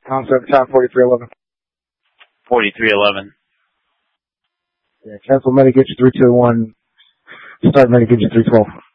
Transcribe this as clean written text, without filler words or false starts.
Concept time 4311. 4311. Yeah, cancel Meta, get you 321. Start Meta, get you 312.